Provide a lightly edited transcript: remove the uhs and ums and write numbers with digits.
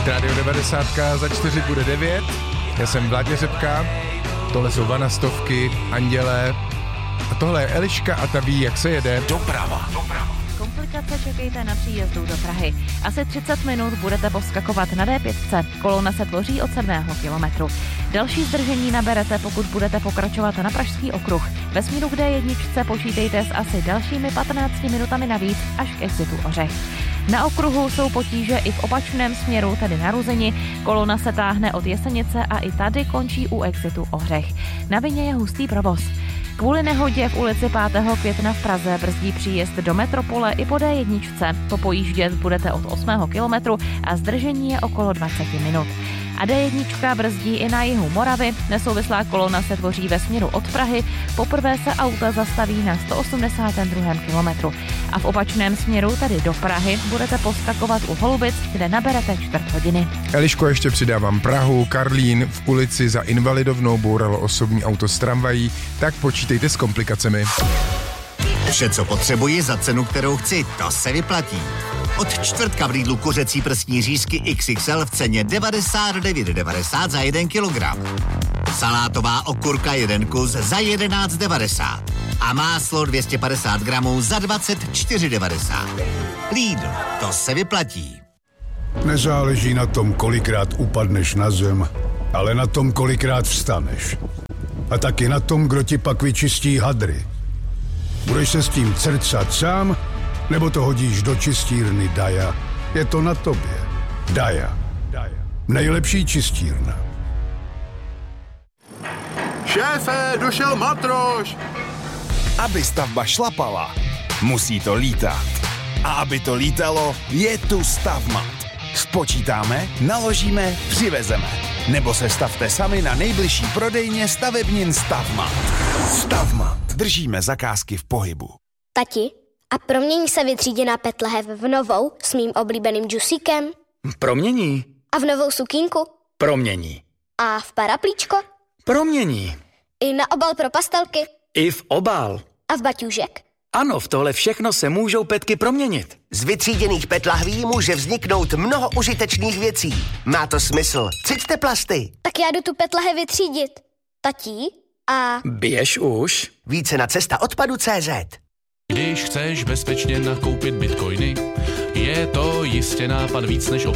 Hit Radio 90, za 4 bude 9. Já jsem Vláďa Řepka, tohle jsou Vana Stovky, Andělé a tohle je Eliška a ta ví, jak se jede. Doprava. Komplikace čekejte na příjezdu do Prahy. Asi 30 minut budete poskakovat na D5. Kolona se tvoří od 7. kilometru. Další zdržení naberete, pokud budete pokračovat na Pražský okruh. Ve směru k D1 počítejte s asi dalšími 15 minutami navíc až k exitu Ořech. Na okruhu jsou potíže i v opačném směru, tedy na Ruzini. Kolona se táhne od Jesenice a i tady končí u exitu Ohřech. Na Vině je hustý provoz. Kvůli nehodě v ulici 5. května v Praze brzdí příjezd do metropole i po D1. Popojíždět budete od 8. kilometru a zdržení je okolo 20 minut. A D1 brzdí i na jihu Moravy. Nesouvislá kolona se tvoří ve směru od Prahy. Poprvé se auta zastaví na 182. kilometru. A v opačném směru, tedy do Prahy, budete poskakovat u Holubic, kde naberete 4 hodiny. Eliško, ještě přidávám Prahu, Karlín, v ulici za Invalidovnou bouralo osobní auto s tramvají, tak počítejte s komplikacemi. Vše, co potřebuji za cenu, kterou chci, to se vyplatí. Od čtvrtka v Lidlu kuřecí prstní řízky XXL v ceně 99,90 za 1 kilogram. Salátová okurka 1 kus za 11,90. A máslo 250 gramů za 24,90. Lidl, to se vyplatí. Nezáleží na tom, kolikrát upadneš na zem, ale na tom, kolikrát vstaneš. A taky na tom, kdo ti pak vyčistí hadry. Budeš se s tím crcat sám, nebo to hodíš do čistírny Daja? Je to na tobě. Daja. Nejlepší čistírna. Šéfe, došel matroš! Aby stavba šlapala, musí to lítat. A aby to lítalo, je tu Stavmat. Spočítáme, naložíme, přivezeme. Nebo se stavte sami na nejbližší prodejně stavebnin Stavmat. Stavmat. Držíme zakázky v pohybu. Tati, a promění se vytříděná petlehev v novou s mým oblíbeným džusíkem? Promění. A v novou sukínku? Promění. A v paraplíčko? Promění. I na obal pro pastelky? I v obal. A v baťůžek? Ano, v tohle všechno se můžou petky proměnit. Z vytříděných PET lahví může vzniknout mnoho užitečných věcí. Má to smysl. Ciťte plasty. Tak já jdu tu PET lahev vytřídit. Tatí? A... Běž už. Více na cestaodpadu.cz. Když chceš bezpečně nakoupit bitcoiny, je to jistě nápad víc než